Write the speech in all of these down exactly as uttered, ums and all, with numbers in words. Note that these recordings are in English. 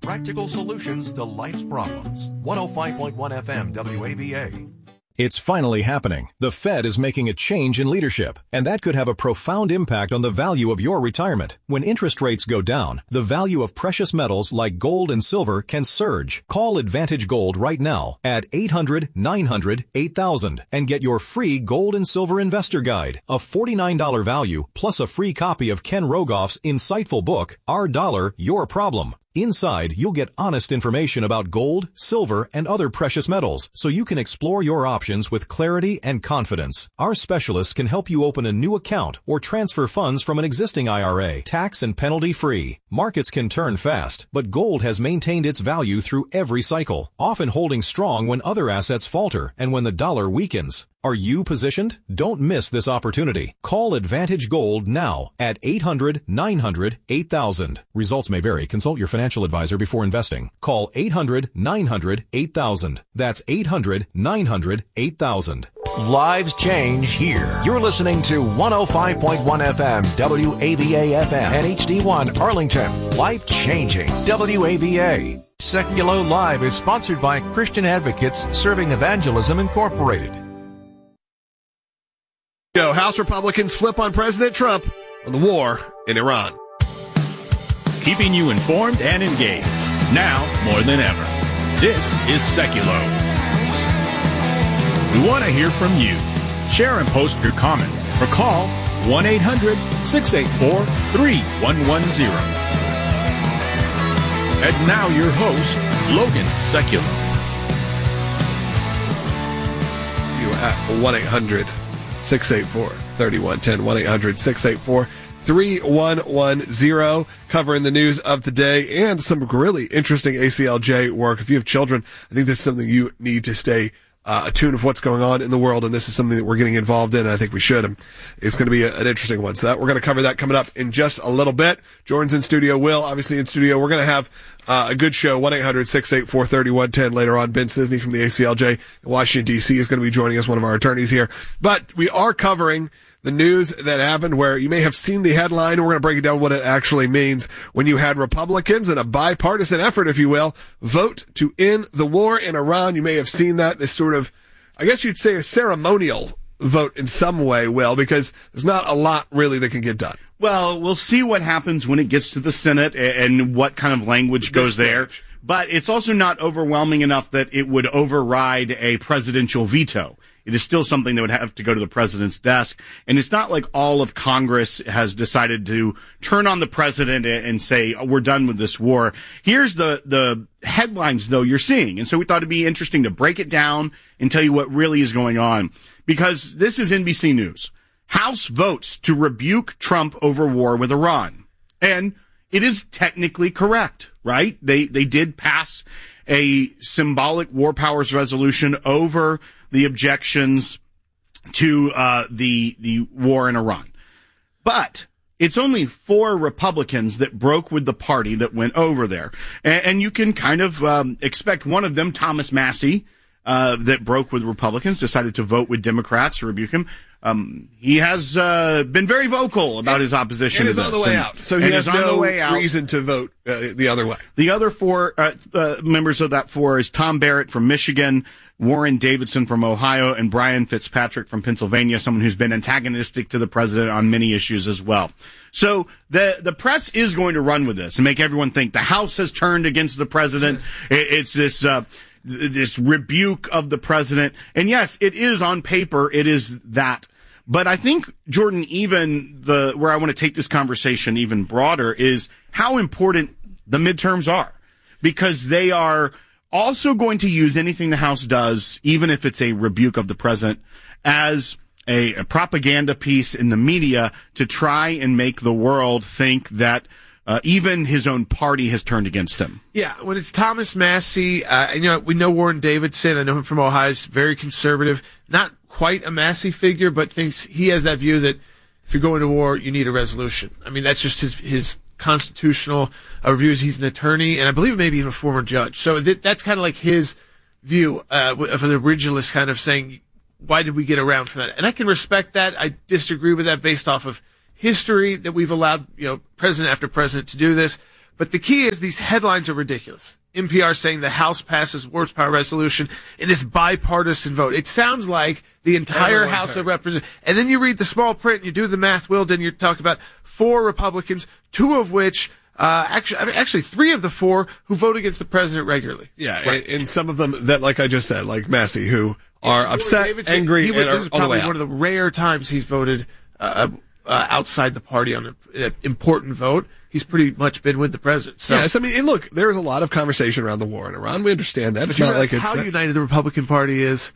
Practical solutions to life's problems. one oh five point one F M W A V A. It's finally happening. The Fed is making a change in leadership, and that could have a profound impact on the value of your retirement. When interest rates go down, the value of precious metals like gold and silver can surge. Call Advantage Gold right now at eight hundred, nine hundred, eight thousand and get your free Gold and Silver Investor Guide, a forty-nine dollars value, plus a free copy of Ken Rogoff's insightful book, Our Dollar, Your Problem. Inside, you'll get honest information about gold, silver, and other precious metals, so you can explore your options with clarity and confidence. Our specialists can help you open a new account or transfer funds from an existing I R A, tax and penalty free. Markets can turn fast, but gold has maintained its value through every cycle, often holding strong when other assets falter and when the dollar weakens. Are you positioned? Don't miss this opportunity. Call Advantage Gold now at eight hundred, nine hundred, eight thousand. Results may vary. Consult your financial advisor before investing. Call eight hundred, nine hundred, eight thousand. That's eight hundred, nine hundred, eight thousand. Lives change here. You're listening to one oh five point one F M, W A V A F M, and H D one Arlington. Life changing. W A V A. Secular Live is sponsored by Christian Advocates Serving Evangelism Incorporated. House Republicans flip on President Trump on the war in Iran. Keeping you informed and engaged, now more than ever. This is Seculo. We want to hear from you. Share and post your comments or call one eight hundred, six eight four, three one one zero. And now your host, Logan Seculo. You at one eight hundred, six eight four, three one one zero, one eight hundred, six eight four, three one one zero, covering the news of the day and some really interesting A C L J work. If you have children, I think this is something you need to stay uh, attuned of what's going on in the world, and this is something that we're getting involved in, and I think we should. And it's going to be a, an interesting one. So that we're going to cover that coming up in just a little bit. Jordan's in studio. Will, obviously in studio. We're going to have uh, a good show, one eight hundred, six eight four, three one one zero later on. Ben Sisney from the A C L J in Washington, D C is going to be joining us, one of our attorneys here. But we are covering the news that happened where you may have seen the headline. We're going to break it down what it actually means when you had Republicans in a bipartisan effort, if you will, vote to end the war in Iran. You may have seen that, this sort of, I guess you'd say a ceremonial vote in some way, Will, because there's not a lot really that can get done. Well, we'll see what happens when it gets to the Senate and what kind of language goes there. But it's also not overwhelming enough that it would override a presidential veto. It is still something that would have to go to the president's desk. And it's not like all of Congress has decided to turn on the president and say, oh, we're done with this war. Here's the, the headlines, though, you're seeing. And so we thought it'd be interesting to break it down and tell you what really is going on. Because this is N B C News. House votes to rebuke Trump over war with Iran. And it is technically correct, right? They, they did pass a symbolic war powers resolution over the objections to uh, the the war in Iran. But it's only four Republicans that broke with the party that went over there. And, and you can kind of um, expect one of them, Thomas Massie, uh, that broke with Republicans, decided to vote with Democrats to rebuke him. Um, he has uh, been very vocal about and, his opposition and to is this. on the way and, out. So he has no reason to vote uh, the other way. The other four uh, uh, members of that four is Tom Barrett from Michigan, Warren Davidson from Ohio, and Brian Fitzpatrick from Pennsylvania, someone who's been antagonistic to the president on many issues as well. So the the press is going to run with this and make everyone think the House has turned against the president. It, it's this uh, this rebuke of the president. And yes, it is on paper. It is that. But I think, Jordan, even the where I want to take this conversation even broader is how important the midterms are, because they are also going to use anything the House does, even if it's a rebuke of the president, as a, a propaganda piece in the media to try and make the world think that uh, even his own party has turned against him. Yeah, when it's Thomas Massie, uh, you know, we know Warren Davidson. I know him from Ohio. He's very conservative, not quite a Massie figure, but thinks he has that view that if you're going to war, you need a resolution. I mean, that's just his his constitutional uh, reviews. He's an attorney, and I believe maybe even a former judge. So th- that's kind of like his view uh, of an originalist, kind of saying, why did we get around from that? And I can respect that. I disagree with that based off of history that we've allowed, you know, president after president to do this. But the key is these headlines are ridiculous. N P R saying the House passes war power resolution in this bipartisan vote. It sounds like the entire Everyone House turn. of Representatives. And then you read the small print, and you do the math, Wilden, you talk about four Republicans, two of which, uh, actually, I mean, actually three of the four who vote against the president regularly. Yeah, right. and, and some of them that, like I just said, like Massey, who are Yeah, upset, Davidson, angry, he and would, are this is on the way probably out. one of the rare times he's voted uh, uh, outside the party on an important vote. He's pretty much been with the president. So. Yes, I mean, and look, there's a lot of conversation around the war in Iran. We understand that. It's You not realize like it's how that- united the Republican Party is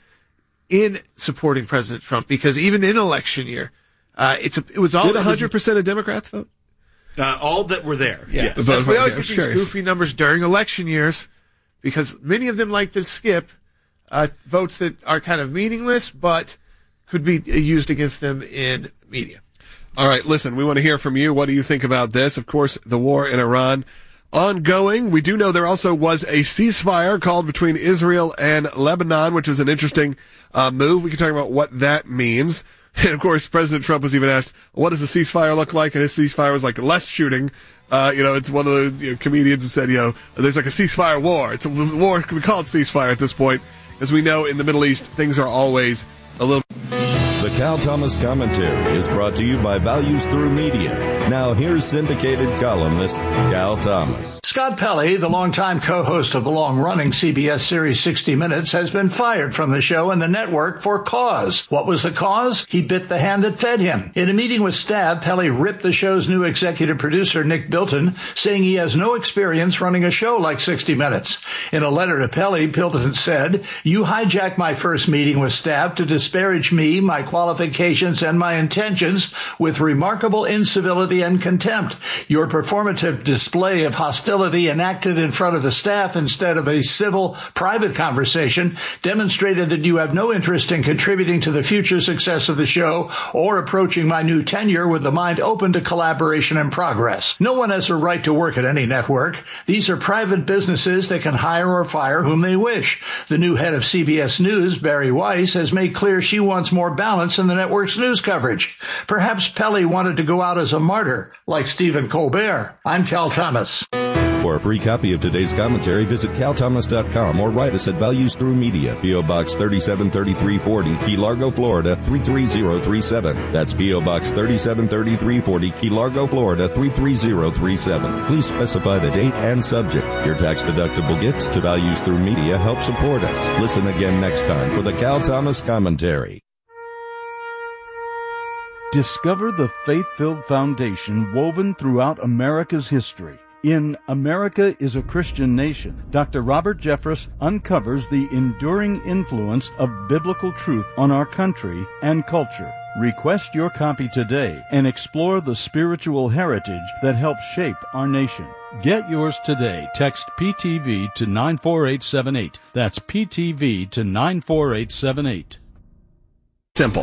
in supporting President Trump, because even in election year, uh, it's a, it was all Did one hundred percent of Democrats vote? Uh, all that were there. Yeah, Yes. that's why we always Okay, get these curious. goofy numbers during election years, because many of them like to skip uh, votes that are kind of meaningless, but could be used against them in media. All right, listen, we want to hear from you. What do you think about this? Of course, the war in Iran ongoing. We do know there also was a ceasefire called between Israel and Lebanon, which was an interesting uh, move. We can talk about what that means. And of course, President Trump was even asked, what does a ceasefire look like? And his ceasefire was like less shooting. Uh, you know, it's one of the you know, comedians who said, you know, there's like a ceasefire war. It's a war. We call it ceasefire at this point. As we know, in the Middle East, things are always a little... The Cal Thomas Commentary is brought to you by Values Through Media. Now here's syndicated columnist Cal Thomas. Scott Pelley, the longtime co-host of the long-running C B S series sixty minutes, has been fired from the show and the network for cause. What was the cause? He bit the hand that fed him. In a meeting with Stab, Pelley ripped the show's new executive producer, Nick Bilton, saying he has no experience running a show like sixty minutes. In a letter to Pelley, Bilton said, "You hijacked my first meeting with Stab to disparage me, my qualifications, and my intentions with remarkable incivility and contempt. Your performative display of hostility enacted in front of the staff instead of a civil, private conversation demonstrated that you have no interest in contributing to the future success of the show or approaching my new tenure with the mind open to collaboration and progress. No one has a right to work at any network. These are private businesses that can hire or fire whom they wish. The new head of C B S News, Barry Weiss, has made clear she wants more balance in the network's news coverage. Perhaps Pelley wanted to go out as a martyr, like Stephen Colbert. I'm Cal Thomas. For a free copy of today's commentary, visit cal thomas dot com or write us at Values Through Media, P O. Box thirty-seven thirty-three forty, Key Largo, Florida three three zero three seven. That's P O. Box thirty-seven thirty-three forty, Key Largo, Florida three three zero three seven. Please specify the date and subject. Your tax-deductible gifts to Values Through Media help support us. Listen again next time for the Cal Thomas Commentary. Discover the faith-filled foundation woven throughout America's history. In America is a Christian Nation, Doctor Robert Jeffress uncovers the enduring influence of biblical truth on our country and culture. Request your copy today and explore the spiritual heritage that helped shape our nation. Get yours today. Text P T V to nine four eight seven eight. That's P T V to nine four eight seven eight. Simple.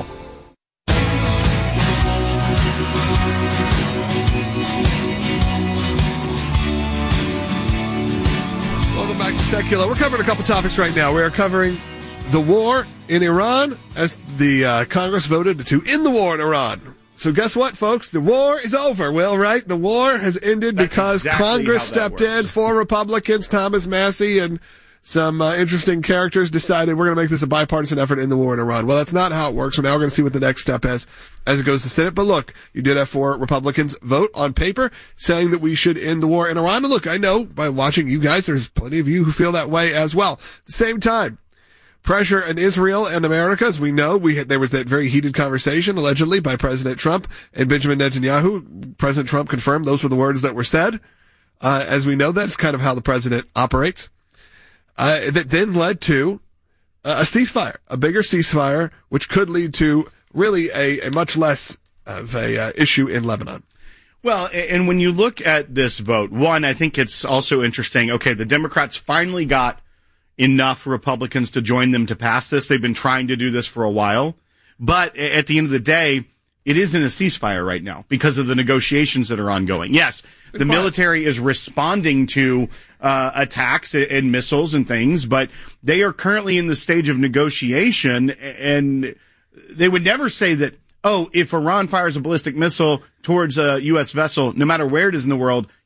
Welcome back to Secular. We're covering a couple topics right now. We are covering the war in Iran as the uh, Congress voted to end the war in Iran. So guess what, folks? The war is over. Well, right? The war has ended That's because exactly Congress how that stepped in. works. Four Republicans, Thomas Massey, and some uh, interesting characters decided we're going to make this a bipartisan effort in the war in Iran. Well, that's not how it works. So now we're going to see what the next step is as it goes to Senate. But look, you did have four Republicans vote on paper saying that we should end the war in Iran. And look, I know by watching you guys, there's plenty of you who feel that way as well. At the same time, pressure in Israel and America, as we know, we had, there was that very heated conversation allegedly by President Trump and Benjamin Netanyahu. President Trump confirmed those were the words that were said. Uh, as we know, that's kind of how the president operates. Uh, that then led to uh, a ceasefire, a bigger ceasefire, which could lead to really a, a much less of a uh, issue in Lebanon. Well, and when you look at this vote, one, I think it's also interesting. Okay, the Democrats finally got enough Republicans to join them to pass this. They've been trying to do this for a while. But at the end of the day, it isn't a ceasefire right now because of the negotiations that are ongoing. Yes, the military is responding to uh, attacks and missiles and things, but they are currently in the stage of negotiation, and they would never say that, oh, if Iran fires a ballistic missile towards a U S vessel, no matter where it is in the world,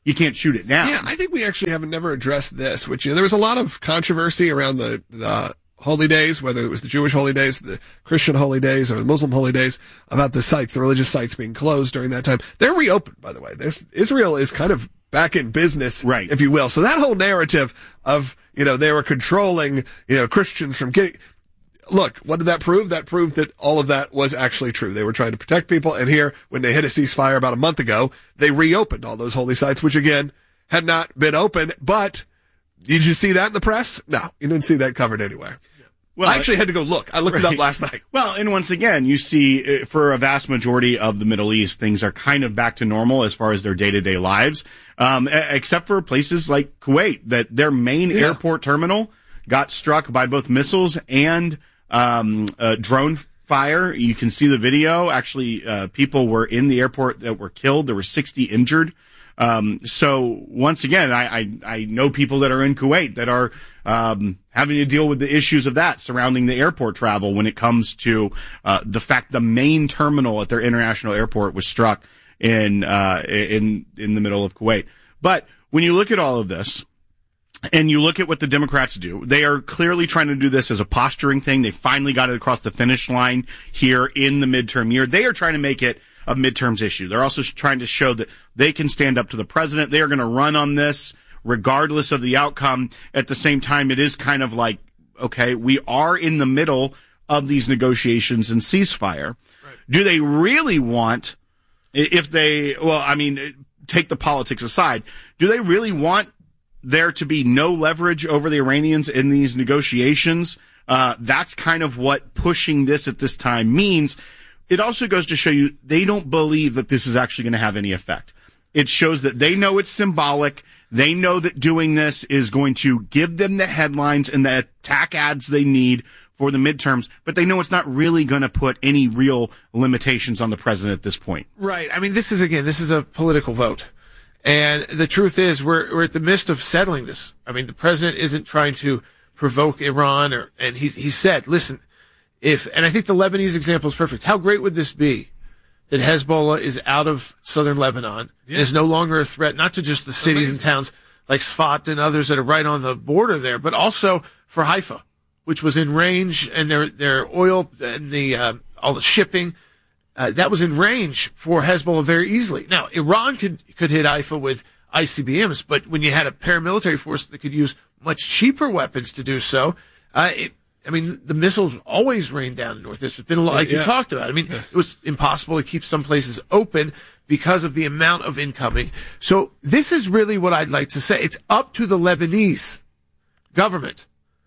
you can't shoot it down. Yeah, I think we actually haven't never addressed this, which, you know, there was a lot of controversy around the, the holy days, whether it was the Jewish holy days, the Christian holy days, or the Muslim holy days, about the sites, the religious sites being closed during that time. They're reopened, by the way. This, Israel is kind of back in business, right, if you will. So that whole narrative of, you know, they were controlling, you know, Christians from getting, look, what did that prove? That proved that all of that was actually true. They were trying to protect people. And here, when they hit a ceasefire about a month ago, they reopened all those holy sites, which again, had not been open. But did you see that in the press? No, you didn't see that covered anywhere. Well, I actually had to go look. I looked right. it up last night. Well, and once again, you see, for a vast majority of the Middle East, things are kind of back to normal as far as their day-to-day lives, um, except for places like Kuwait, that their main yeah. airport terminal got struck by both missiles and um, uh, drone fire. You can see the video. Actually, uh, people were in the airport that were killed. There were sixty injured. Um, so once again, I, I, I know people that are in Kuwait that are, um, having to deal with the issues of that surrounding the airport travel when it comes to, uh, the fact the main terminal at their international airport was struck in, uh, in, in the middle of Kuwait. But when you look at all of this and you look at what the Democrats do, they are clearly trying to do this as a posturing thing. They finally got it across the finish line here in the midterm year. They are trying to make it a midterms issue. They're also trying to show that they can stand up to the president. They are going to run on this regardless of the outcome. At the same time, it is kind of like, okay, we are in the middle of these negotiations and ceasefire. Right. Do they really want, if they, well, I mean, take the politics aside, do they really want there to be no leverage over the Iranians in these negotiations? Uh, that's kind of what pushing this at this time means. It also goes to show you they don't believe that this is actually going to have any effect. It shows that they know it's symbolic. They know that doing this is going to give them the headlines and the attack ads they need for the midterms, but they know it's not really going to put any real limitations on the president at this point. Right. I mean, this is, again, this is a political vote. And the truth is we're, we're at the midst of settling this. I mean, the president isn't trying to provoke Iran, or, and he, he said, listen, If, and I think the Lebanese example is perfect. How great would this be that Hezbollah is out of southern Lebanon, yeah. and is no longer a threat, not to just the cities Amazing. and towns like Sfat and others that are right on the border there, but also for Haifa, which was in range, and their, their oil and the, uh, all the shipping, uh, that was in range for Hezbollah very easily. Now, Iran could, could hit Haifa with I C B Ms, but when you had a paramilitary force that could use much cheaper weapons to do so, uh, it, I mean, the missiles always rain down in North Israel. It's been a lot, like yeah. you talked about. I mean, yeah. it was impossible to keep some places open because of the amount of incoming. So this is really what I'd like to say. It's up to the Lebanese government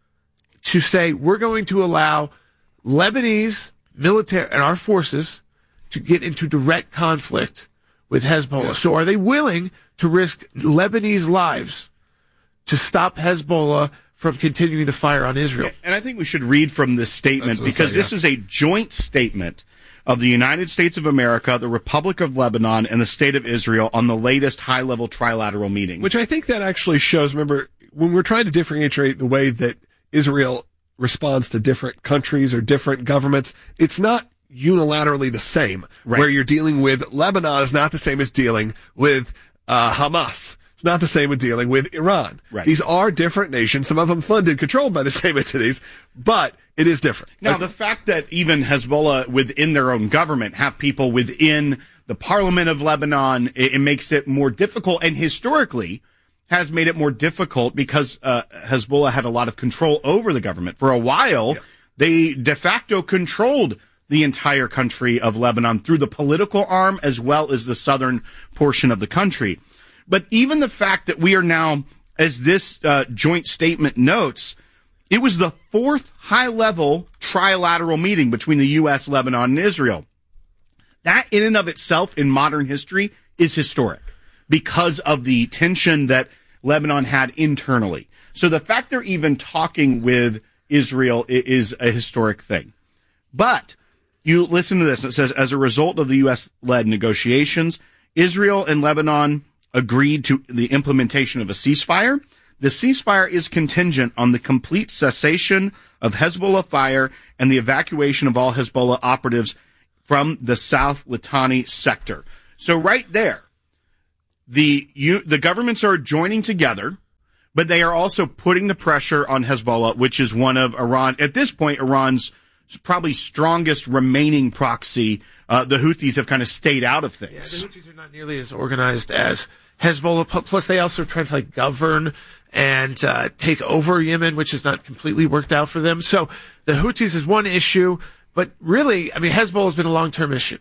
to say, we're going to allow Lebanese military and our forces to get into direct conflict with Hezbollah. Yeah. So are they willing to risk Lebanese lives to stop Hezbollah from continuing to fire on Israel? And I think we should read from this statement, because saying, yeah. this is a joint statement of the United States of America, the Republic of Lebanon, and the State of Israel on the latest high-level trilateral meeting. Which I think that actually shows, remember, when we're trying to differentiate the way that Israel responds to different countries or different governments, it's not unilaterally the same. Right. Where you're dealing with Lebanon is not the same as dealing with uh, Hamas. Not the same with dealing with Iran. Right. These are different nations, some of them funded, controlled by the same entities, but it is different. Now, like, the fact that even Hezbollah within their own government have people within the parliament of Lebanon, it, it makes it more difficult, and historically has made it more difficult because uh, Hezbollah had a lot of control over the government. For a while, yeah. they de facto controlled the entire country of Lebanon through the political arm as well as the southern portion of the country. But even the fact that we are now, as this uh, joint statement notes, it was the fourth high-level trilateral meeting between the U S, Lebanon, and Israel. That in and of itself in modern history is historic because of the tension that Lebanon had internally. So the fact they're even talking with Israel is a historic thing. But you listen to this. It says, as a result of the U S-led negotiations, Israel and Lebanon agreed to the implementation of a ceasefire. The ceasefire is contingent on the complete cessation of Hezbollah fire and the evacuation of all Hezbollah operatives from the South Litani sector. So right there, the you, the governments are joining together, but they are also putting the pressure on Hezbollah, which is one of Iran, at this point, Iran's probably strongest remaining proxy. Uh, the Houthis have kind of stayed out of things. Yeah, the Houthis are not nearly as organized as Hezbollah. Plus, they also try to like govern and uh, take over Yemen, which has not completely worked out for them. So the Houthis is one issue, but really, I mean, Hezbollah has been a long-term issue.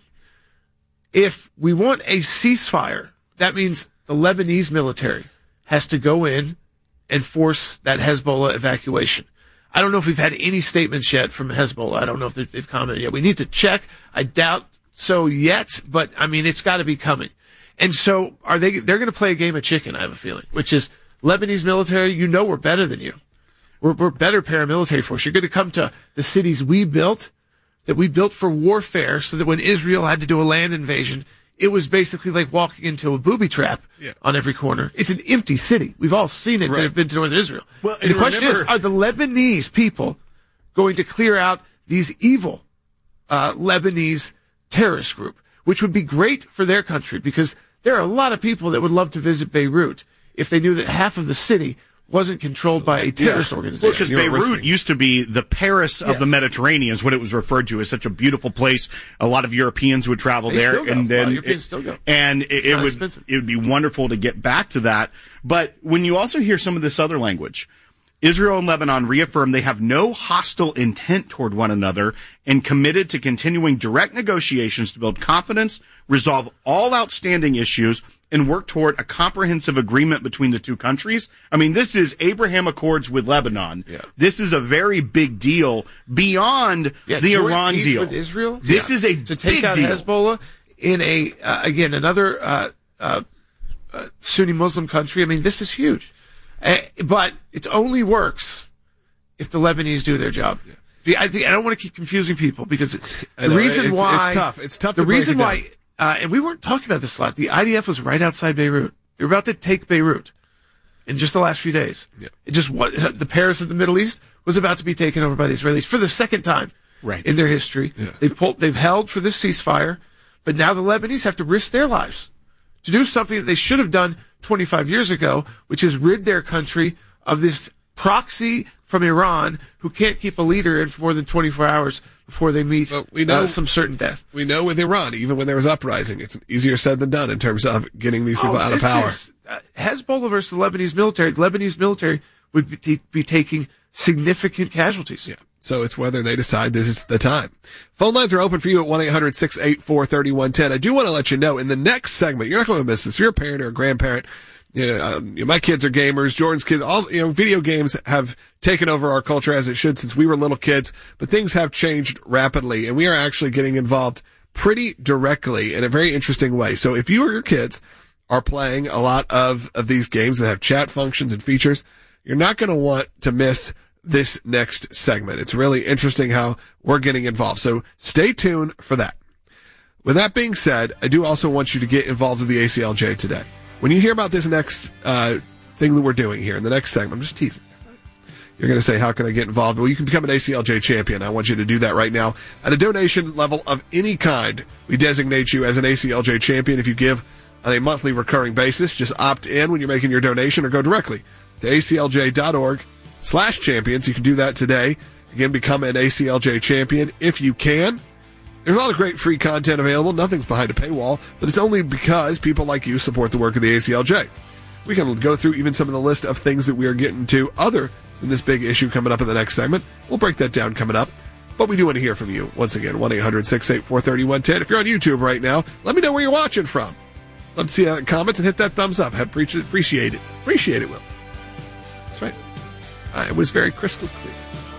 If we want a ceasefire, that means the Lebanese military has to go in and force that Hezbollah evacuation. I don't know if we've had any statements yet from Hezbollah. I don't know if they've commented yet. We need to check. I doubt so yet, but I mean, it's got to be coming. And so are they, they're going to play a game of chicken, I have a feeling, which is Lebanese military, you know we're better than you. We're, we're better paramilitary force. You're going to come to the cities we built, that we built for warfare, so that when Israel had to do a land invasion, it was basically like walking into a booby trap yeah. on every corner. It's an empty city. We've all seen it right. that have been to northern Israel. Well, and the question remember, is, are the Lebanese people going to clear out these evil uh, Lebanese terrorist group, which would be great for their country, because there are a lot of people that would love to visit Beirut if they knew that half of the city wasn't controlled by a terrorist yeah. organization. Well, because Beirut used to be the Paris of yes. the Mediterranean, is what it was referred to as. Such a beautiful place. A lot of Europeans would travel they there, still go. and then Europeans it, still go. And it, it would expensive. it would be wonderful to get back to that. But when you also hear some of this other language, Israel and Lebanon reaffirm they have no hostile intent toward one another and committed to continuing direct negotiations to build confidence, resolve all outstanding issues, and work toward a comprehensive agreement between the two countries. I mean, this is Abraham Accords with Lebanon. Yeah. This is a very big deal beyond yeah, the joint Iran peace deal. With Israel? This yeah. is a to take big out deal. Hezbollah in a uh, again another uh, uh, uh, Sunni Muslim country. I mean, this is huge. Uh, but it only works if the Lebanese do their job. Yeah. I think I don't want to keep confusing people, because it's, the know, reason it's, why it's tough. It's tough. The to break reason it down. why, uh, and we weren't talking about this a lot. The I D F was right outside Beirut. They were about to take Beirut in just the last few days. Yeah. It just what the Paris of the Middle East was about to be taken over by the Israelis for the second time right. in their history. Yeah. They've pulled, they've held for this ceasefire, but now the Lebanese have to risk their lives to do something that they should have done twenty-five years ago, which is rid their country of this proxy from Iran who can't keep a leader in for more than twenty-four hours before they meet we know, uh, some certain death. We know with Iran, even when there was uprising, it's easier said than done in terms of getting these people oh, out of power. Is, uh, Hezbollah versus the Lebanese military, the Lebanese military would be, t- be taking significant casualties. Yeah. So it's whether they decide this is the time. Phone lines are open for you at one eight hundred six eight four three one one zero. I do want to let you know, in the next segment, you're not going to miss this. If you're a parent or a grandparent, you know, um, you know, my kids are gamers, Jordan's kids, all, you know, video games have taken over our culture, as it should, since we were little kids, but things have changed rapidly, and we are actually getting involved pretty directly in a very interesting way. So if you or your kids are playing a lot of, of these games that have chat functions and features, you're not going to want to miss this next segment. It's really interesting how we're getting involved. So stay tuned for that. With that being said, I do also want you to get involved with the A C L J today. When you hear about this next uh, thing that we're doing here in the next segment, I'm just teasing. You're going to say, how can I get involved? Well, you can become an A C L J champion. I want you to do that right now. At a donation level of any kind, we designate you as an A C L J champion. If you give on a monthly recurring basis, just opt in when you're making your donation, or go directly to A C L J dot org slash champions. You can do that today. Again, become an A C L J champion if you can. There's a lot of great free content available. Nothing's behind a paywall, but it's only because people like you support the work of the A C L J. We can go through even some of the list of things that we are getting to other than this big issue coming up in the next segment. We'll break that down coming up. But we do want to hear from you. Once again, one eight hundred six eight four three one one zero. If you're on YouTube right now, let me know where you're watching from. Love to see uh, comments and hit that thumbs up. I appreciate it. Appreciate it, Will. That's right. Uh, it was very crystal clear.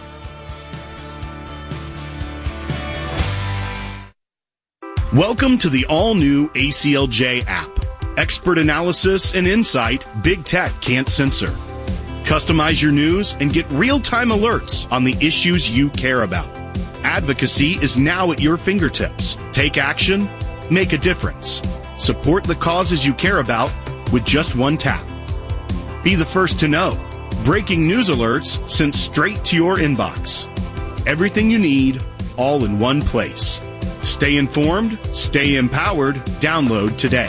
Welcome to the all-new A C L J app. Expert analysis and insight big tech can't censor. Customize your news and get real-time alerts on the issues you care about. Advocacy is now at your fingertips. Take action, make a difference. Support the causes you care about with just one tap. Be the first to know. Breaking news alerts sent straight to your inbox. Everything you need, all in one place. Stay informed, stay empowered. Download today.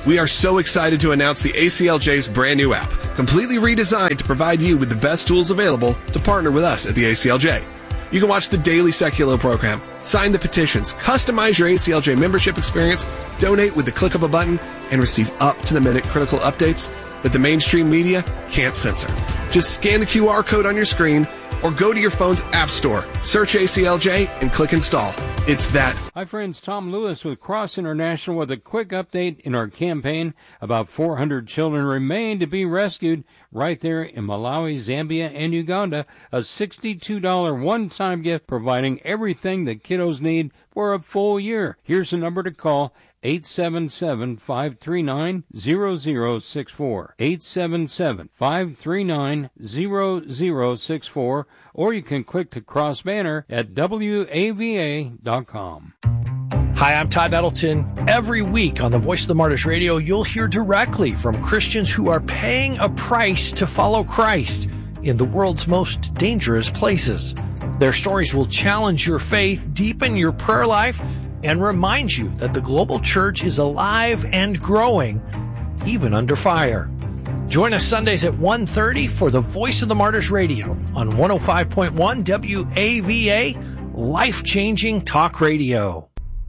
We are so excited to announce the A C L J's brand new app, completely redesigned to provide you with the best tools available to partner with us at the A C L J. You can watch the daily Seculo program, sign the petitions, customize your A C L J membership experience, donate with the click of a button, and receive up-to-the-minute critical updates that the mainstream media can't censor. Just scan the Q R code on your screen or go to your phone's app store, search A C L J, and click install. It's that. Hi, friends. Tom Lewis with Cross International with a quick update in our campaign. About four hundred children remain to be rescued right there in Malawi, Zambia, and Uganda. A sixty-two dollars one-time gift providing everything that kiddos need for a full year. Here's the number to call. eight seven seven, five three nine, zero zero six four. eight seven seven, five three nine, zero zero six four. Or you can click the cross banner at W A V A dot com. Hi, I'm Todd Nettleton. Every week on the Voice of the Martyrs Radio, you'll hear directly from Christians who are paying a price to follow Christ in the world's most dangerous places. Their stories will challenge your faith, deepen your prayer life, and remind you that the global church is alive and growing, even under fire. Join us Sundays at one thirty for the Voice of the Martyrs Radio on one oh five point one W A V A, life-changing talk radio.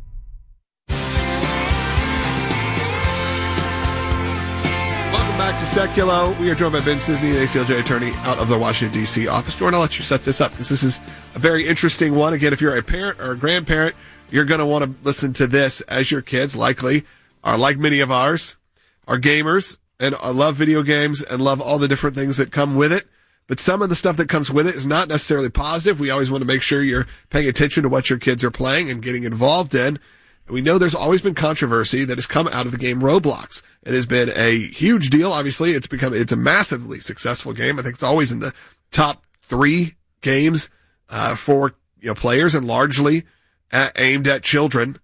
Welcome back to Seculo. We are joined by Ben Sisney, an A C L J attorney out of the Washington, D C office. Jordan, I'll let you set this up because this is a very interesting one. Again, if you're a parent or a grandparent, you're going to want to listen to this as your kids likely are, like many of ours, are gamers and love video games and love all the different things that come with it. But some of the stuff that comes with it is not necessarily positive. We always want to make sure you're paying attention to what your kids are playing and getting involved in. And we know there's always been controversy that has come out of the game Roblox. It has been a huge deal. Obviously, it's become, it's a massively successful game. I think it's always in the top three games, uh, for, you know, players and largely At, aimed at children.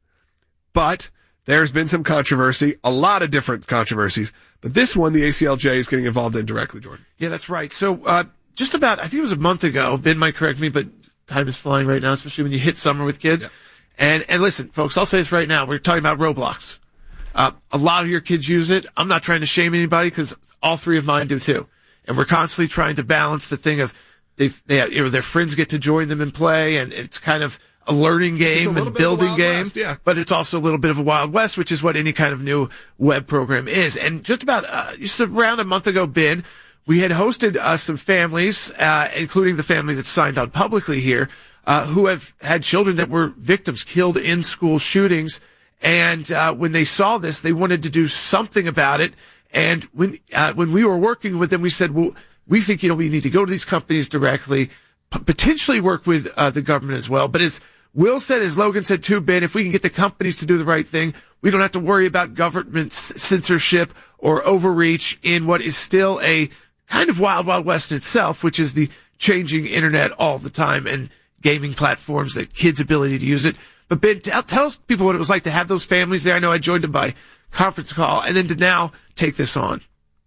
But there's been some controversy, a lot of different controversies. But this one, the A C L J is getting involved in directly, Jordan. Yeah, that's right. So, uh, just about, I think it was a month ago, Ben might correct me, but time is flying right now, especially when you hit summer with kids. Yeah. And, and listen, folks, I'll say this right now. We're talking about Roblox. Uh, a lot of your kids use it. I'm not trying to shame anybody because all three of mine do too. And we're constantly trying to balance the thing of they, they have, you know, their friends get to join them and play, and it's kind of a learning game and building game, West, yeah. But it's also a little bit of a Wild West, which is what any kind of new web program is. And just about, uh, just around a month ago, Ben, we had hosted, uh, some families, uh, including the family that's signed on publicly here, uh, who have had children that were victims, killed in school shootings. And, uh, when they saw this, they wanted to do something about it. And when, uh, when we were working with them, we said, well, we think, you know, we need to go to these companies directly, potentially work with uh, the government as well. But as Will said, as Logan said too, Ben, if we can get the companies to do the right thing, we don't have to worry about government censorship or overreach in what is still a kind of wild, wild west in itself, which is the changing internet all the time and gaming platforms, the kids' ability to use it. But Ben, tell, tell people what it was like to have those families there. I know I joined them by conference call, and then to now take this on.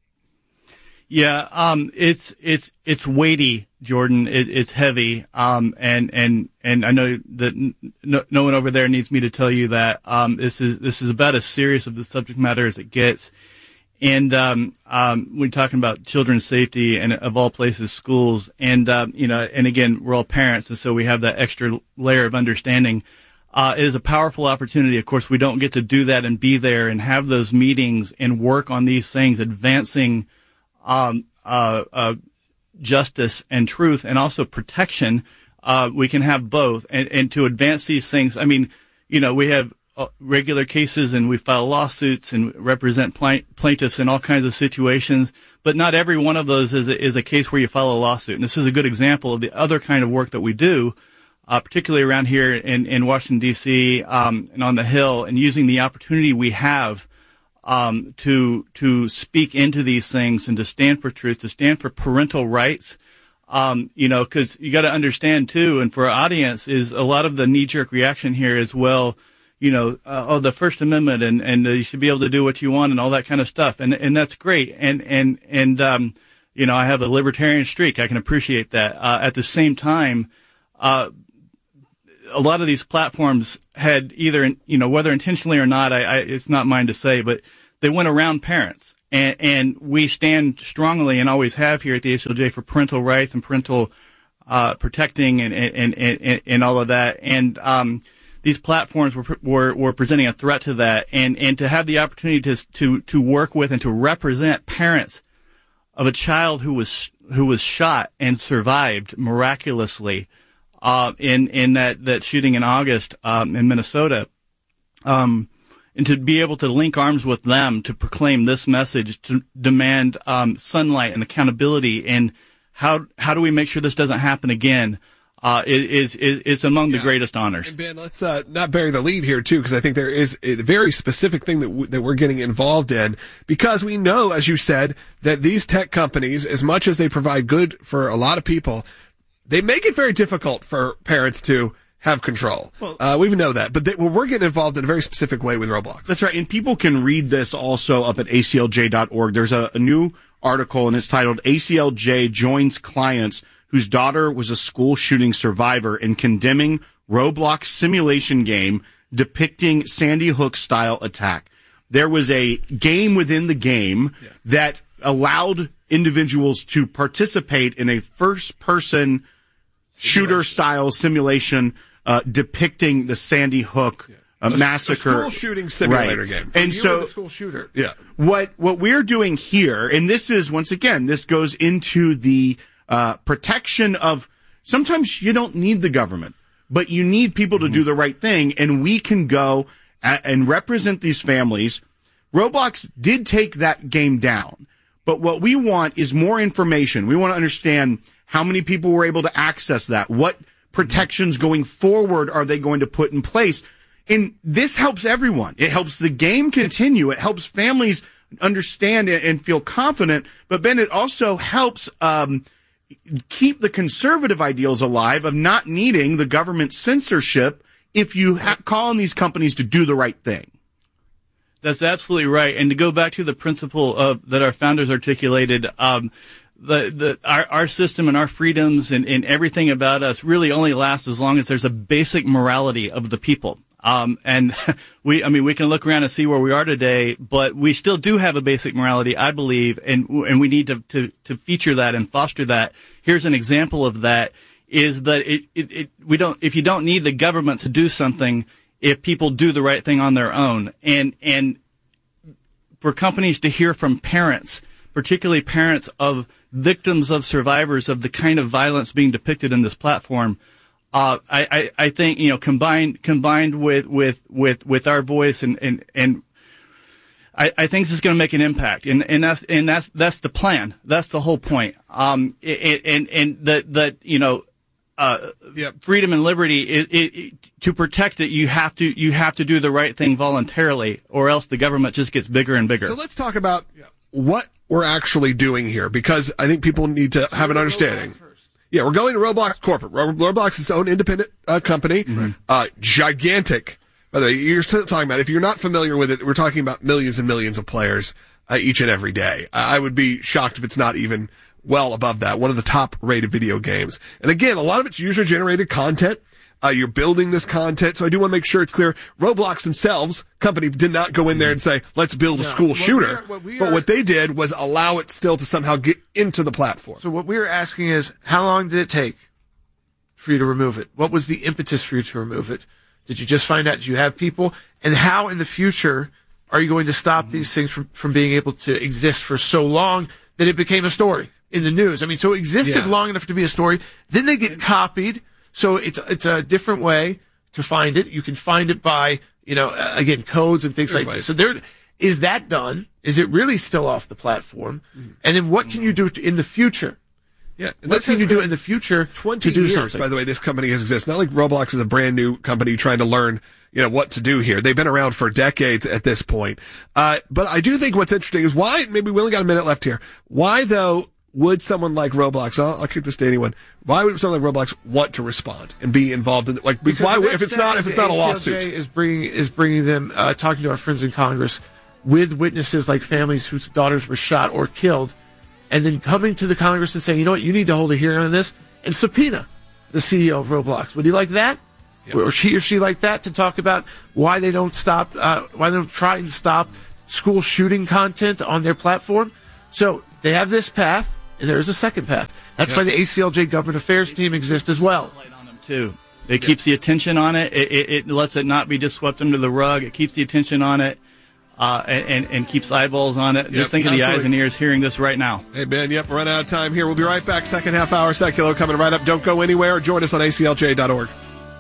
Yeah, um, it's, it's, it's weighty, Jordan. It, it's heavy. Um, and, and, and I know that no, no one over there needs me to tell you that, um, this is, this is about as serious of the subject matter as it gets. And, um, um, we're talking about children's safety and of all places, schools. And, um, you know, and again, we're all parents. And so we have that extra layer of understanding. Uh, it is a powerful opportunity. Of course, we don't get to do that and be there and have those meetings and work on these things, advancing Um, uh, uh, justice and truth and also protection. Uh, we can have both. And, and to advance these things, I mean, you know, we have uh, regular cases and we file lawsuits and represent pl- plaintiffs in all kinds of situations, but not every one of those is a, is a case where you file a lawsuit. And this is a good example of the other kind of work that we do, uh, particularly around here in, in Washington, D C, um, and on the Hill, and using the opportunity we have Um, to, to speak into these things and to stand for truth, to stand for parental rights. Um, you know, cause you gotta understand too, and for our audience is a lot of the knee-jerk reaction here is, well, you know, uh, oh, the First Amendment and, and uh, you should be able to do what you want and all that kind of stuff. And, and that's great. And, and, and, um, you know, I have a libertarian streak. I can appreciate that. Uh, at the same time, uh, a lot of these platforms had either, you know, whether intentionally or not, I, I, it's not mine to say, but they went around parents. And, and we stand strongly and always have here at the A C L J for parental rights and parental uh, protecting and, and, and, and all of that. And um, these platforms were, were were presenting a threat to that. And, and to have the opportunity to to to work with and to represent parents of a child who was who was shot and survived miraculously uh, in in that, that shooting in August um, in Minnesota. Um, And to be able to link arms with them to proclaim this message, to demand um, sunlight and accountability, and how how do we make sure this doesn't happen again, uh, is is is among yeah. the greatest honors. And Ben, let's uh, not bury the lead here too, because I think there is a very specific thing that w- that we're getting involved in, because we know, as you said, that these tech companies, as much as they provide good for a lot of people, they make it very difficult for parents to have control. Well, uh, we know that, but they, well, we're getting involved in a very specific way with Roblox. That's right, and people can read this also up at A C L J dot org. There's a, a new article, and it's titled A C L J Joins Clients Whose Daughter Was a School Shooting Survivor in Condemning Roblox Simulation Game Depicting Sandy Hook-Style Attack. There was a game within the game yeah. that allowed individuals to participate in a first-person shooter-style simulation Uh, depicting the Sandy Hook uh, a, massacre. A school shooting simulator right. game. And you so, were the school shooter. Yeah. What, what we're doing here, and this is, once again, this goes into the, uh, protection of, sometimes you don't need the government, but you need people to mm-hmm. do the right thing, and we can go a- and represent these families. Roblox did take that game down, but what we want is more information. We want to understand how many people were able to access that, what protections going forward are they going to put in place? And this helps everyone. It helps the game continue. It helps families understand and feel confident. But Ben, it also helps um, keep the conservative ideals alive of not needing the government censorship if you ha- call on these companies to do the right thing. That's absolutely right. And to go back to the principle of that our founders articulated, um, The, the, our, our system and our freedoms and, and everything about us really only lasts as long as there's a basic morality of the people. Um, and we, I mean, we can look around and see where we are today, but we still do have a basic morality, I believe, and, and we need to, to, to feature that and foster that. Here's an example of that is that it, it, it, we don't, if you don't need the government to do something, if people do the right thing on their own, and, and for companies to hear from parents, particularly parents of victims of survivors of the kind of violence being depicted in this platform, uh, I, I, I think, you know, combined, combined with, with, with, with our voice and, and, and I, I think this is going to make an impact. And, and that's, and that's, that's the plan. That's the whole point. Um, it, and, and that, that, you know, uh, yep. freedom and liberty is, it, it, to protect it, you have to, you have to do the right thing voluntarily, or else the government just gets bigger and bigger. So let's talk about what we're actually doing here, because I think people need to have an understanding. Yeah, we're going to Roblox Corporate. Roblox is its own independent uh, company, mm-hmm. uh, gigantic. By the way, you're still talking about, if you're not familiar with it, we're talking about millions and millions of players uh, each and every day. I would be shocked if it's not even well above that. One of the top rated video games. And again, a lot of it's user generated content. Uh, you're building this content, so I do want to make sure it's clear. Roblox themselves, company, did not go in there and say, let's build a school no, shooter. We are, what we but are, what they did was allow it still to somehow get into the platform. So what we were asking is, how long did it take for you to remove it? What was the impetus for you to remove it? Did you just find out? Did you have people? And how in the future are you going to stop mm-hmm. these things from, from being able to exist for so long that it became a story in the news? I mean, so it existed yeah. long enough to be a story. Then they get copied. So it's it's a different way to find it. You can find it by, you know, again, codes and things There's like that. So there, is that done? Is it really still off the platform? Mm-hmm. And then what can you do to, in the future? Yeah, and what can you do in the future twenty to do years, something? By the way, this company has existed. Not like Roblox is a brand new company trying to learn, you know, what to do here. They've been around for decades at this point. Uh, but I do think what's interesting is why, maybe we only got a minute left here. Why, though, would someone like Roblox, I'll, I'll kick this to anyone, why would someone like Roblox want to respond and be involved in, like, because why, if it's not, if it's not a lawsuit? A C L J is bringing, is bringing them, uh, talking to our friends in Congress with witnesses like families whose daughters were shot or killed, and then coming to the Congress and saying, you know what, you need to hold a hearing on this and subpoena the C E O of Roblox. Would you like that? Yep. Or she or she like that to talk about why they don't stop, uh, why they don't try and stop school shooting content on their platform. So they have this path, and there is a second path. That's yeah. why the A C L J Government Affairs team exists as well. On them too. It yeah. keeps the attention on it. It, it. it lets it not be just swept under the rug. It keeps the attention on it. Uh, and, and keeps eyeballs on it. Yep, Just think of absolutely. the eyes and ears hearing this right now. Hey, Ben, yep, run out of time here. We'll be right back. Second half hour, Secular coming right up. Don't go anywhere. Join us on A C L J dot org.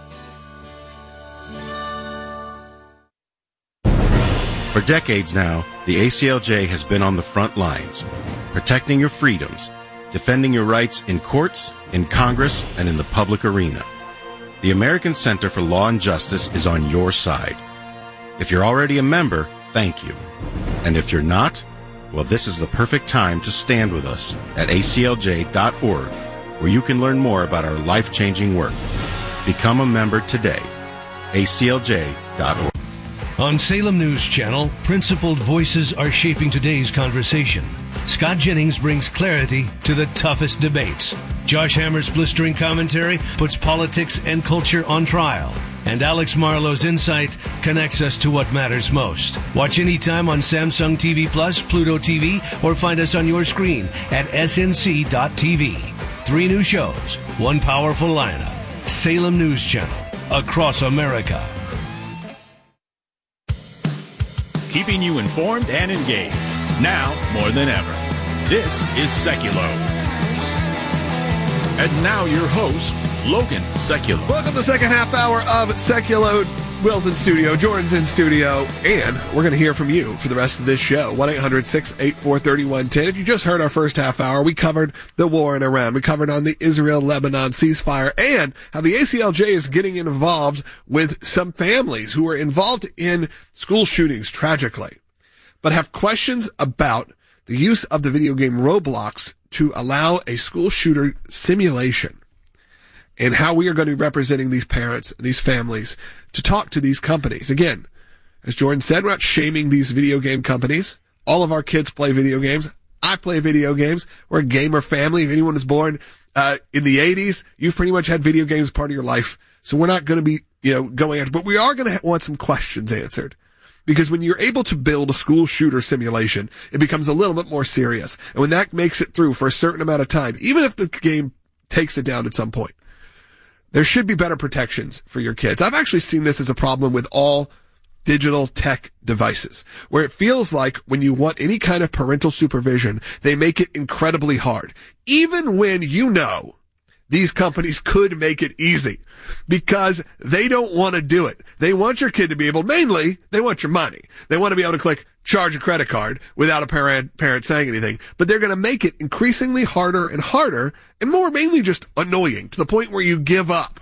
For decades now, the A C L J has been on the front lines, protecting your freedoms, defending your rights in courts, in Congress, and in the public arena. The American Center for Law and Justice is on your side. If you're already a member, thank you. And if you're not, well, this is the perfect time to stand with us at A C L J dot org, where you can learn more about our life-changing work. Become a member today. A C L J dot org. On Salem News Channel, principled voices are shaping today's conversation. Scott Jennings brings clarity to the toughest debates. Josh Hammer's blistering commentary puts politics and culture on trial. And Alex Marlowe's insight connects us to what matters most. Watch anytime on Samsung T V Plus, Pluto T V, or find us on your screen at S N C dot T V. Three new shows, one powerful lineup. Salem News Channel, across America. Keeping you informed and engaged, now more than ever. This is Seculo. And now your host, Logan Seculo. Welcome to the second half hour of Seculo. Will's in studio, Jordan's in studio, and we're going to hear from you for the rest of this show. one eight hundred six eight four three one one zero. If you just heard our first half hour, we covered the war in Iran. We covered on the Israel-Lebanon ceasefire and how the A C L J is getting involved with some families who are involved in school shootings, tragically, but have questions about the use of the video game Roblox to allow a school shooter simulation, and how we are going to be representing these parents, these families, to talk to these companies. Again, as Jordan said, we're not shaming these video game companies. All of our kids play video games. I play video games. We're a gamer family. If anyone was born uh in the eighties, you've pretty much had video games as part of your life. So we're not going to be, you know, going after, but we are going to want some questions answered. Because when you're able to build a school shooter simulation, it becomes a little bit more serious. And when that makes it through for a certain amount of time, even if the game takes it down at some point, there should be better protections for your kids. I've actually seen this as a problem with all digital tech devices, where it feels like when you want any kind of parental supervision, they make it incredibly hard. Even when you know these companies could make it easy because they don't want to do it. They want your kid to be able, mainly, they want your money. They want to be able to click charge a credit card without a parent, parent saying anything. But they're going to make it increasingly harder and harder and more mainly just annoying to the point where you give up.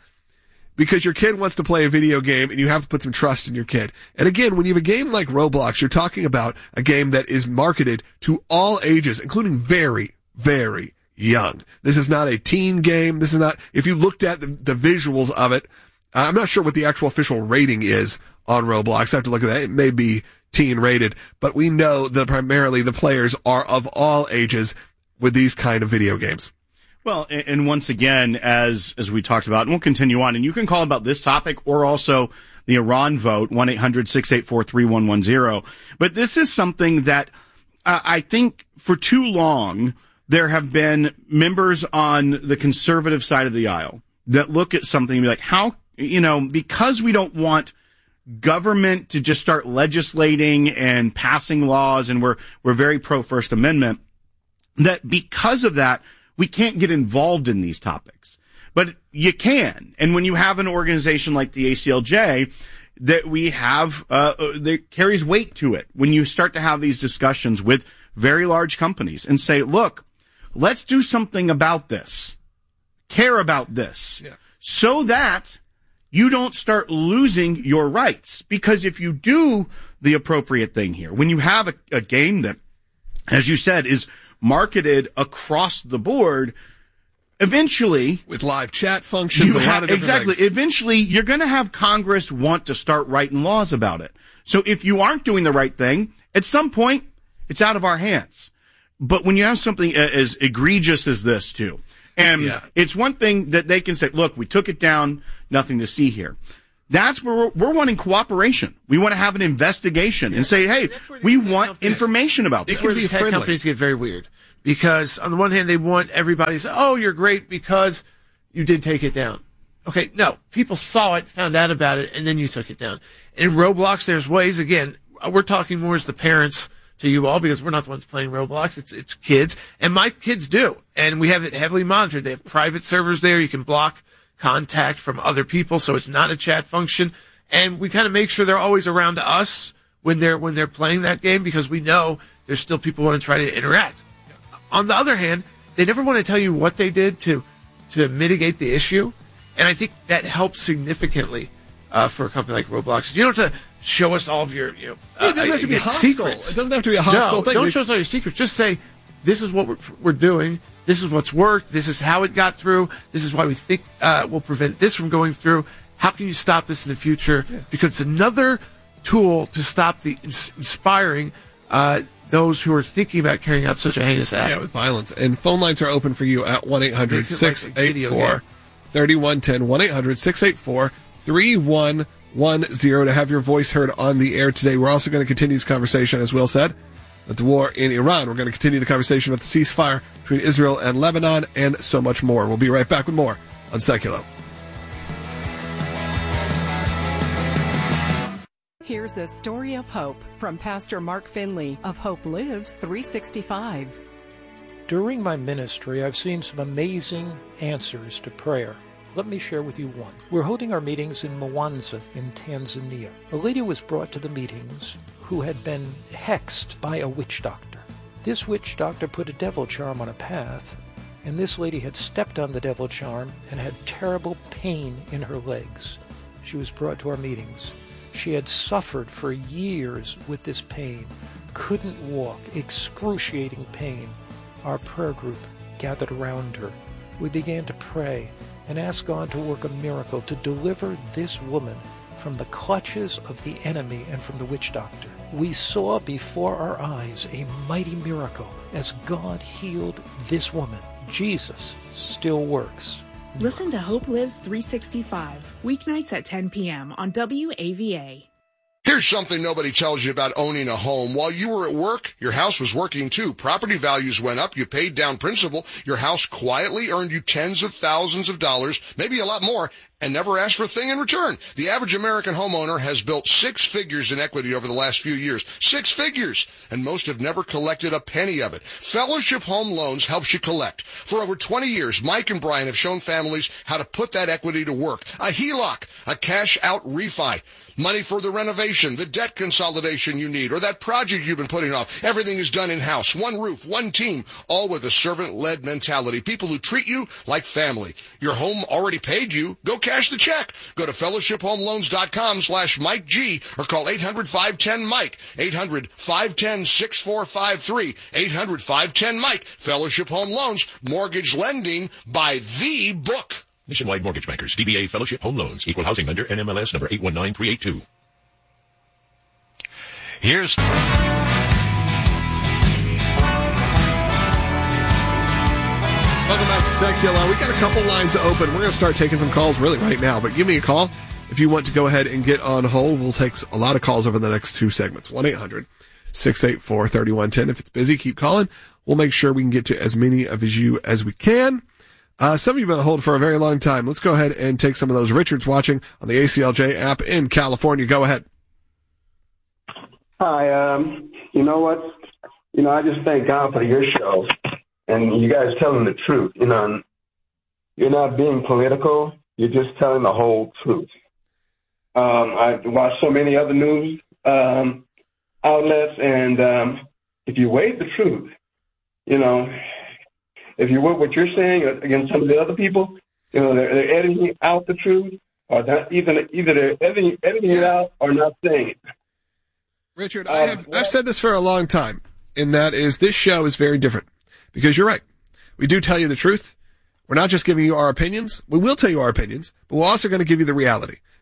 Because your kid wants to play a video game and you have to put some trust in your kid. And again, when you have a game like Roblox, you're talking about a game that is marketed to all ages, including very, very young. This is not a teen game. This is not, if you looked at the, the visuals of it, I'm not sure what the actual official rating is on Roblox. I have to look at that. It may be teen rated, but we know that primarily the players are of all ages with these kind of video games. Well, and once again, as as we talked about, and we'll continue on, and you can call about this topic or also the Iran vote, one eight hundred six eight four three one one zero. But this is something that uh, I think for too long there have been members on the conservative side of the aisle that look at something and be like, how, you know, because we don't want government to just start legislating and passing laws, and we're we're very pro First Amendment, that because of that, we can't get involved in these topics. But you can. And when you have an organization like the A C L J that we have, uh, that carries weight to it, when you start to have these discussions with very large companies and say, look, let's do something about this, care about this, yeah, so that you don't start losing your rights. Because if you do the appropriate thing here, when you have a, a game that, as you said, is marketed across the board, eventually, with live chat functions, you a have, lot of different exactly. things. Eventually, you're going to have Congress want to start writing laws about it. So if you aren't doing the right thing, at some point, it's out of our hands. But when you have something as egregious as this, too, and yeah. it's one thing that they can say, look, we took it down, nothing to see here. That's where we're, we're wanting cooperation. We want to have an investigation and say, hey, we want information about this. This is where these tech companies get very weird. Because on the one hand, they want everybody to say, oh, you're great because you did take it down. Okay, no. People saw it, found out about it, and then you took it down. In Roblox, there's ways, again, we're talking more as the parents to you all because we're not the ones playing Roblox. It's it's kids. And my kids do. And we have it heavily monitored. They have private servers there. You can block contact from other people, so it's not a chat function. And we kind of make sure they're always around us when they're when they're playing that game because we know there's still people who want to try to interact. On the other hand, they never want to tell you what they did to to mitigate the issue. And I think that helps significantly uh, for a company like Roblox. You don't have to show us all of your, you know, uh, it doesn't have to be hostile. secrets. It doesn't have to be a hostile no, thing. Don't show us all your secrets. Just say, this is what we're, we're doing. This is what's worked. This is how it got through. This is why we think uh, we'll prevent this from going through. How can you stop this in the future? Yeah. Because it's another tool to stop the ins- inspiring uh, those who are thinking about carrying out such a heinous act. Yeah, with violence. And phone lines are open for you at one eight hundred six eight four three one one zero. one eight hundred six eight four three one one zero to have your voice heard on the air today. We're also going to continue this conversation, as Will said, at the war in Iran. We're going to continue the conversation about the ceasefire between Israel and Lebanon and so much more. We'll be right back with more on Seculo. Here's a story of hope from Pastor Mark Finley of Hope Lives three sixty-five. During my ministry, I've seen some amazing answers to prayer. Let me share with you one. We're holding our meetings in Mwanza in Tanzania. A lady was brought to the meetings who had been hexed by a witch doctor. This witch doctor put a devil charm on a path, and this lady had stepped on the devil charm and had terrible pain in her legs. She was brought to our meetings. She had suffered for years with this pain, couldn't walk, excruciating pain. Our prayer group gathered around her. We began to pray and ask God to work a miracle to deliver this woman from the clutches of the enemy and from the witch doctor. We saw before our eyes a mighty miracle as God healed this woman. Jesus still works. Listen to Hope Lives three sixty-five, weeknights at ten p.m. on W A V A. Here's something nobody tells you about owning a home. While you were at work, your house was working too. Property values went up. You paid down principal. Your house quietly earned you tens of thousands of dollars, maybe a lot more, and never asked for a thing in return. The average American homeowner has built six figures in equity over the last few years. Six figures! And most have never collected a penny of it. Fellowship Home Loans helps you collect. For over twenty years, Mike and Brian have shown families how to put that equity to work. A H E L O C, a cash-out refi. Money for the renovation, the debt consolidation you need, or that project you've been putting off. Everything is done in-house. One roof, one team, all with a servant-led mentality. People who treat you like family. Your home already paid you. Go cash the check. Go to fellowship home loans dot com slash Mike G or call eight hundred five ten Mike. eight hundred five one zero six four five three. eight hundred five one zero Mike. Fellowship Home Loans. Mortgage lending by the book. Nationwide Mortgage Bankers, D B A Fellowship Home Loans, Equal Housing Lender, N M L S number eight one nine three eight two. Here's... Welcome back to Secular. We got a couple lines open. We're going to start taking some calls really right now, but give me a call if you want to go ahead and get on hold. We'll take a lot of calls over the next two segments. one eight hundred six eight four three one one zero. If it's busy, keep calling. We'll make sure we can get to as many of you as we can. Uh, some of you have been on hold for a very long time. Let's go ahead and take some of those. Richard's watching on the A C L J app in California. Go ahead. Hi. Um, you know what? You know, I just thank God for your show and you guys telling the truth. You know, you're not being political. You're just telling the whole truth. Um, I watch so many other news um, outlets, and um, if you weigh the truth, you know, if you work what you're saying against some of the other people, you know, they're, they're editing out the truth, or not, either, either they're editing, editing it out or not saying it. Richard, I have, I've said this for a long time, and that is this show is very different. Because you're right. We do tell you the truth. We're not just giving you our opinions. We will tell you our opinions, but we're also going to give you the reality.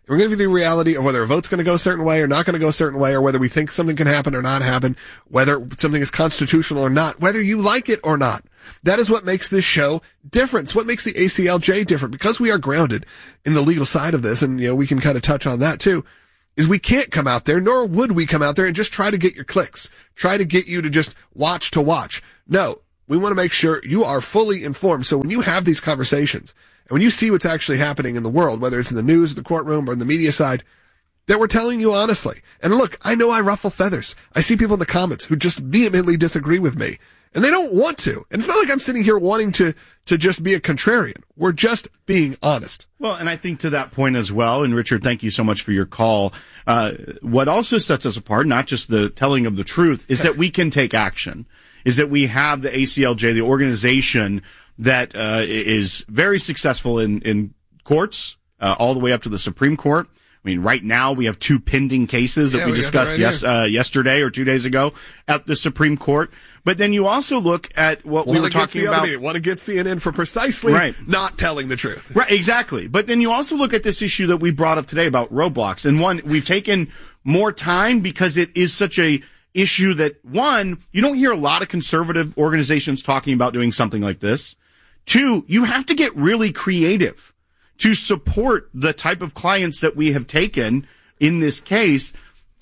We're going to give you the reality of whether a vote's going to go a certain way or not going to go a certain way, or whether we think something can happen or not happen, whether something is constitutional or not, whether you like it or not. That is what makes this show different. It's what makes the A C L J different, because we are grounded in the legal side of this, and, you know, we can kind of touch on that too, is we can't come out there, nor would we come out there and just try to get your clicks, try to get you to just watch to watch. No, we want to make sure you are fully informed. So when you have these conversations, and when you see what's actually happening in the world, whether it's in the news, the courtroom, or in the media side, that we're telling you honestly. And look, I know I ruffle feathers. I see people in the comments who just vehemently disagree with me, and they don't want to. And it's not like I'm sitting here wanting to, to just be a contrarian. We're just being honest. Well, and I think to that point as well, and Richard, thank you so much for your call. Uh, what also sets us apart, not just the telling of the truth, is that we can take action, is that we have the A C L J, the organization that uh, is very successful in, in courts, uh, all the way up to the Supreme Court. I mean, right now we have two pending cases that yeah, we, we discussed right yes, uh, yesterday or two days ago at the Supreme Court. But then you also look at what one we were talking about. Media, want to get C N N for precisely right. not telling the truth. Right, exactly. But then you also look at this issue that we brought up today about Roblox. And one, we've taken more time because it is such a issue that, one, you don't hear a lot of conservative organizations talking about doing something like this. Two, you have to get really creative to support the type of clients that we have taken in this case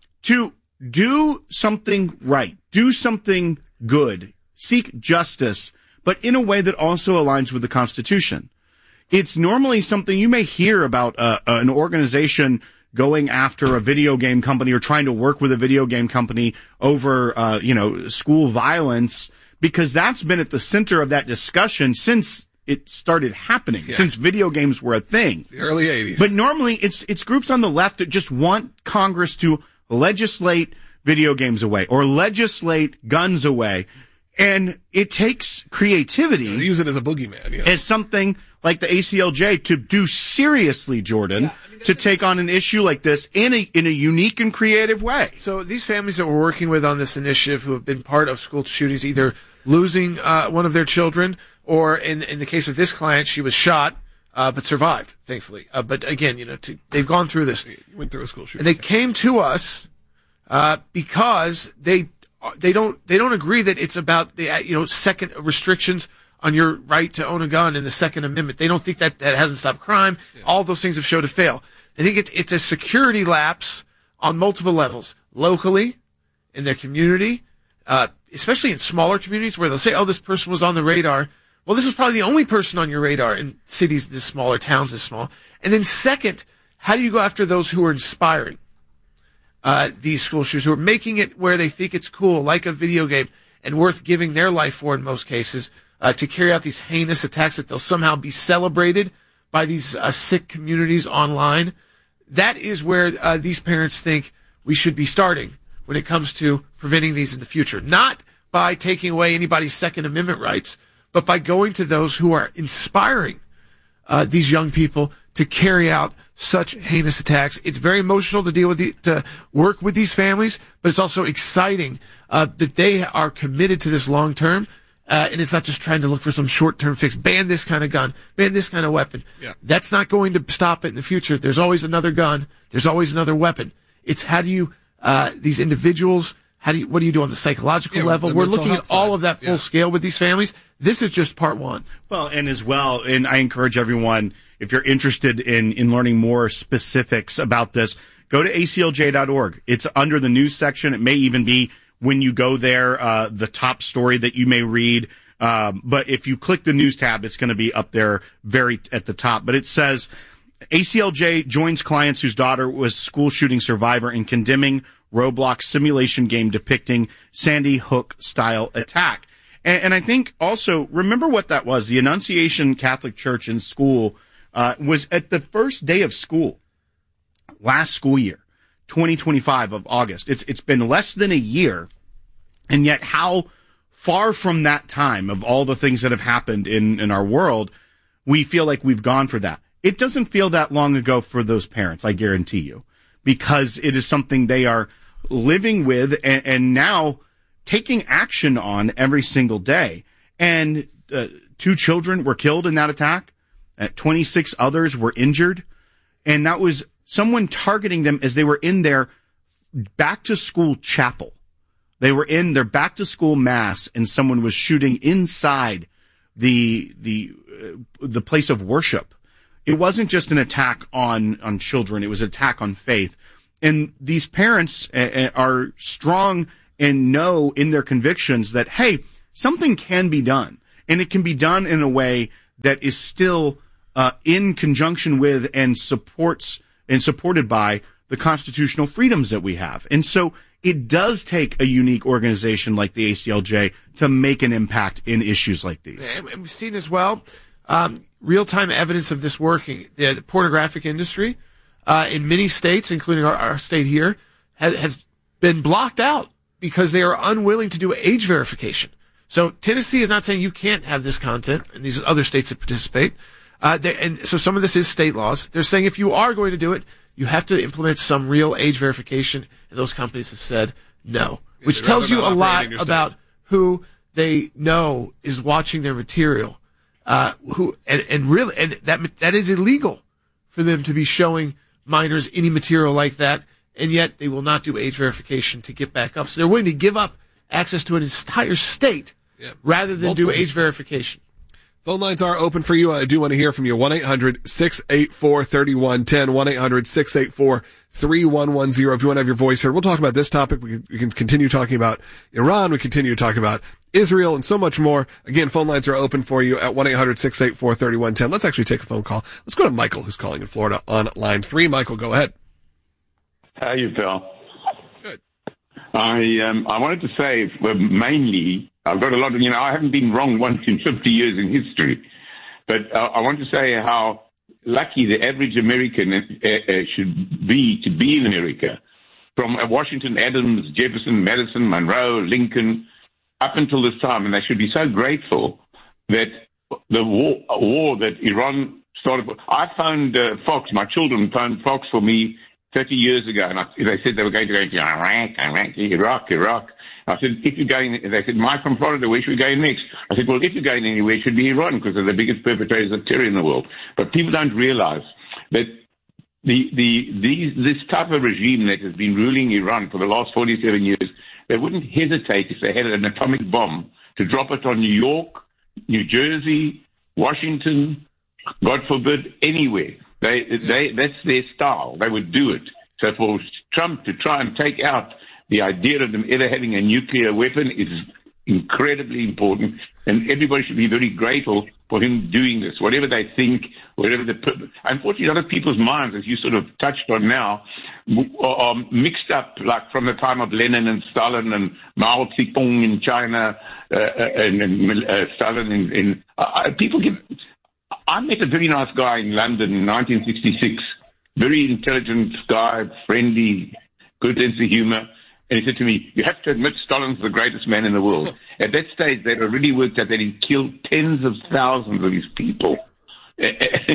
to do something right, do something good, seek justice, but in a way that also aligns with the Constitution. It's normally something you may hear about uh, an organization going after a video game company or trying to work with a video game company over, uh, you know, school violence, because that's been at the center of that discussion since it started happening, yeah. since video games were a thing. The early eighties. But normally it's it's groups on the left that just want Congress to legislate video games away or legislate guns away. And it takes creativity. Yeah, they use it as a boogeyman. Yeah. As something like the A C L J to do seriously, Jordan, yeah, I mean, to take on an issue like this in a in a unique and creative way. So these families that we're working with on this initiative who have been part of school shootings, either losing uh, one of their children, or in in the case of this client, she was shot uh, but survived, thankfully. Uh, but again, you know, to, they've gone through this. You went through a school shooting. And they came to us uh, because they they don't they don't agree that it's about the you know second restrictions on your right to own a gun in the Second Amendment. They don't think that that hasn't stopped crime. Yeah. All those things have shown to fail. I think it's it's a security lapse on multiple levels, locally, in their community, uh, especially in smaller communities where they'll say, "Oh, this person was on the radar." Well, this was probably the only person on your radar in cities this small or towns this small. And then second, how do you go after those who are inspiring uh, these school shooters, who are making it where they think it's cool, like a video game, and worth giving their life for in most cases, uh, to carry out these heinous attacks that they'll somehow be celebrated by these uh, sick communities online? That is where uh, these parents think we should be starting when it comes to preventing these in the future. Not by taking away anybody's Second Amendment rights, but by going to those who are inspiring uh, these young people to carry out such heinous attacks. It's very emotional to deal with the, to work with these families, but it's also exciting uh, that they are committed to this long term, uh, and it's not just trying to look for some short term fix. Ban this kind of gun, ban this kind of weapon. Yeah. That's not going to stop it in the future. There's always another gun. There's always another weapon. It's how do you uh, these individuals. How do you, what do you do on the psychological yeah, level? the We're looking at all side. of that full yeah. scale with these families. This is just part one. Well, and as well, and I encourage everyone, if you're interested in, in learning more specifics about this, go to A C L J dot org. It's under the news section. It may even be when you go there, uh, the top story that you may read. Um, but if you click the news tab, it's going to be up there very at the top. But it says A C L J joins clients whose daughter was school shooting survivor in condemning Roblox simulation game depicting Sandy Hook style attack. And, and I think also, remember what that was. The Annunciation Catholic Church in school uh, was at the first day of school last school year, twenty twenty-five of August. It's It's been less than a year, and yet how far from that time of all the things that have happened in, in our world, we feel like we've gone for that. It doesn't feel that long ago for those parents, I guarantee you, because it is something they are living with and, and now taking action on every single day. And uh, two children were killed in that attack. Uh, twenty-six others were injured. And that was someone targeting them as they were in their back-to-school chapel. They were in their back-to-school mass, and someone was shooting inside the the uh, the place of worship. It wasn't just an attack on, on children. It was an attack on faith. And these parents uh, are strong and know in their convictions that, hey, something can be done. And it can be done in a way that is still uh, in conjunction with and supports and supported by the constitutional freedoms that we have. And so it does take a unique organization like the A C L J to make an impact in issues like these. And we've seen as well um, real-time evidence of this working. The, the pornographic industry uh, in many states, including our, our state here, has, has been blocked out because they are unwilling to do age verification. So Tennessee is not saying you can't have this content, and these other states that participate. Uh, and so some of this is state laws. They're saying if you are going to do it, you have to implement some real age verification, and those companies have said no, which tells you a lot about who they know is watching their material. Uh, who and, and really, and that that is illegal for them to be showing minors any material like that, and yet they will not do age verification to get back up. So they're willing to give up access to an entire state yeah. rather than Multiple do age verification. Phone lines are open for you. I do want to hear from you. one eight hundred six eight four three one one zero. one eight hundred six eight four three one one zero. If you want to have your voice heard, we'll talk about this topic. We can, we can continue talking about Iran. We continue talking about Israel and so much more. Again, phone lines are open for you at one eight hundred six eight four three one one zero. Let's actually take a phone call. Let's go to Michael, who's calling in Florida on line three. Michael, go ahead. How you, Phil? Good. I um I wanted to say well, mainly I've got a lot of you know I haven't been wrong once in fifty years in history, but uh, I want to say how lucky the average American uh, uh, should be to be in America, from uh, Washington, Adams, Jefferson, Madison, Monroe, Lincoln, up until this time, and they should be so grateful that the war, war that Iran started. I phoned uh, Fox. My children phoned Fox for me thirty years ago, and I, they said they were going to go to Iraq, Iraq, Iraq, Iraq. I said, if you're going, they said, Mike from Florida, where should we go next? I said, well, if you're going anywhere, it should be Iran, because they're the biggest perpetrators of terror in the world. But people don't realize that the, the, these, this type of regime that has been ruling Iran for the last forty-seven years, they wouldn't hesitate if they had an atomic bomb to drop it on New York, New Jersey, Washington, God forbid, anywhere. They, they, that's their style. They would do it. So for Trump to try and take out the idea of them ever having a nuclear weapon is incredibly important, and everybody should be very grateful for him doing this. Whatever they think, whatever the unfortunately, other people's minds, as you sort of touched on now, are mixed up, like from the time of Lenin and Stalin and Mao Zedong in China uh, and, and uh, Stalin in. in uh, people get. I met a very nice guy in London in nineteen sixty-six. Very intelligent guy, friendly, good sense of humor. And he said to me, you have to admit Stalin's the greatest man in the world. At that stage, they'd already worked out that he'd killed tens of thousands of his people. And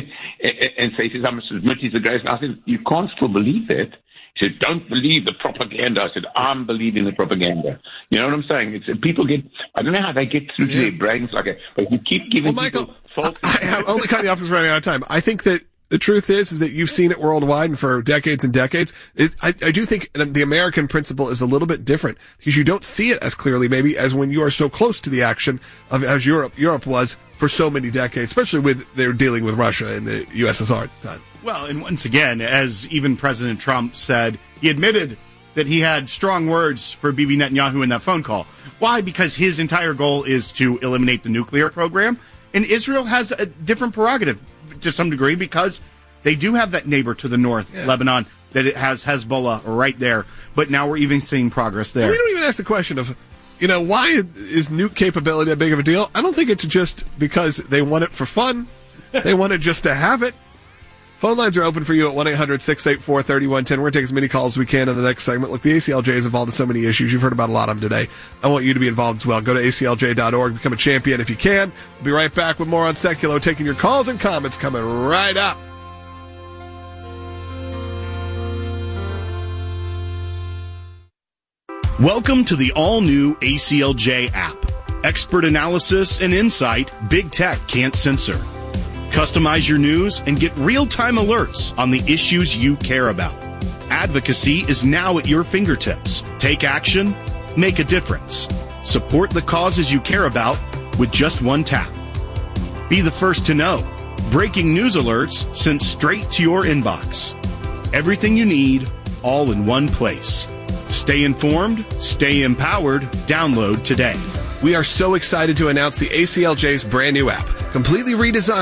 so he says, I must admit he's the greatest. I said, you can't still believe that. He said, don't believe the propaganda. I said, I'm believing the propaganda. You know what I'm saying? It's, people get, I don't know how they get through yeah. to their brains like that, but you keep giving well, people Michael, false. I, I'm only cutting you off because we're running out of time. I think that the truth is, is that you've seen it worldwide and for decades and decades. It, I, I do think the American principle is a little bit different because you don't see it as clearly maybe as when you are so close to the action of as Europe, Europe was for so many decades, especially with they're dealing with Russia and the U S S R at the time. Well, and once again, as even President Trump said, he admitted that he had strong words for Bibi Netanyahu in that phone call. Why? Because his entire goal is to eliminate the nuclear program, and Israel has a different prerogative to some degree because they do have that neighbor to the north, yeah. Lebanon, that it has Hezbollah right there. But now we're even seeing progress there. We don't even ask the question of, you know, why is nuke capability a big of a deal? I don't think it's just because they want it for fun. They want it just to have it. Phone lines are open for you at one eight hundred six eight four three one one zero. We're going to take as many calls as we can in the next segment. Look, the A C L J is involved in so many issues. You've heard about a lot of them today. I want you to be involved as well. Go to A C L J dot org. Become a champion if you can. We'll be right back with more on Seculo, taking your calls and comments coming right up. Welcome to the all-new A C L J app. Expert analysis and insight Big Tech can't censor. Customize your news and get real-time alerts on the issues you care about. Advocacy is now at your fingertips. Take action, make a difference. Support the causes you care about with just one tap. Be the first to know. Breaking news alerts sent straight to your inbox. Everything you need, all in one place. Stay informed, stay empowered. Download today. We are so excited to announce the A C L J's brand new app, completely redesigned